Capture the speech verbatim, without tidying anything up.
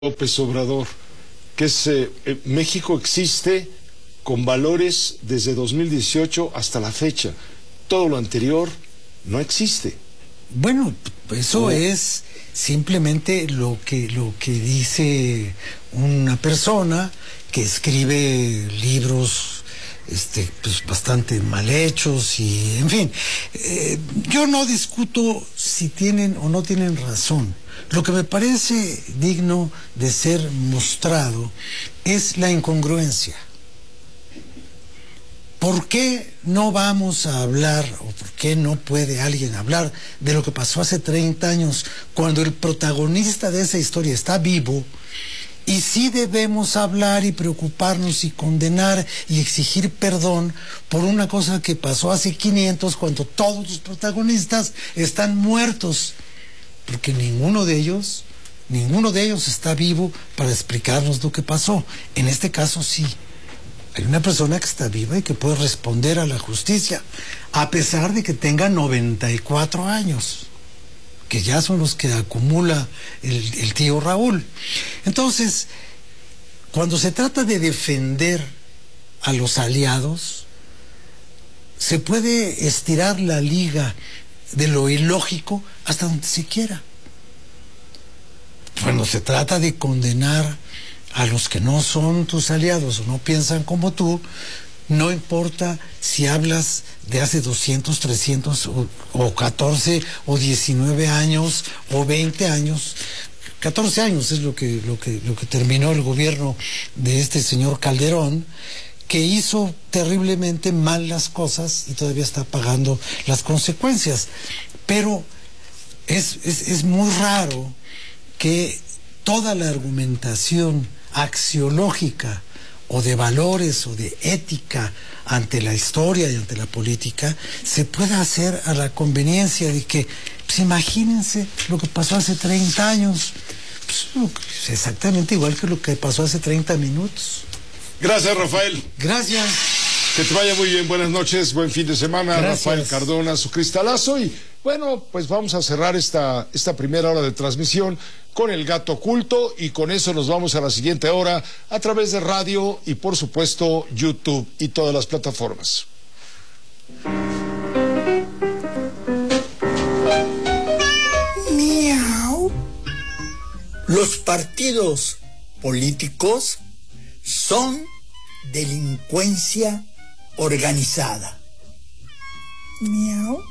López Obrador, que es eh, eh, México existe con valores desde dos mil dieciocho hasta la fecha. Todo lo anterior no existe. Bueno, eso Oh. es simplemente lo que, lo que dice una persona que escribe libros este, pues, bastante mal hechos y, en fin, eh, yo no discuto si tienen o no tienen razón. Lo que me parece digno de ser mostrado es la incongruencia. ¿Por qué no vamos a hablar, o por qué no puede alguien hablar de lo que pasó hace treinta años, cuando el protagonista de esa historia está vivo? Y sí debemos hablar y preocuparnos y condenar y exigir perdón por una cosa que pasó hace quinientos, cuando todos los protagonistas están muertos. Porque ninguno de ellos, ninguno de ellos está vivo para explicarnos lo que pasó. En este caso sí. Hay una persona que está viva y que puede responder a la justicia, a pesar de que tenga noventa y cuatro años, que ya son los que acumula el, el tío Raúl. Entonces, cuando se trata de defender a los aliados, se puede estirar la liga de lo ilógico hasta donde se quiera. Cuando se trata de condenar a los que no son tus aliados o no piensan como tú, no importa si hablas de hace doscientos, trescientos o, o catorce o diecinueve años o veinte años. catorce años es lo que, lo que, lo que terminó el gobierno de este señor Calderón, que hizo terriblemente mal las cosas y todavía está pagando las consecuencias. Pero es, es, es muy raro que toda la argumentación axiológica o de valores o de ética ante la historia y ante la política se pueda hacer a la conveniencia de que, pues imagínense lo que pasó hace treinta años, pues, exactamente igual que lo que pasó hace treinta minutos. Gracias, Rafael. Gracias. Que te vaya muy bien. Buenas noches, buen fin de semana. Gracias. Rafael Cardona, su cristalazo. Y bueno, pues vamos a cerrar esta, esta primera hora de transmisión con El Gato Oculto, y con eso nos vamos a la siguiente hora a través de radio y, por supuesto, YouTube y todas las plataformas. Miau. Los partidos políticos son delincuencia organizada. Miau.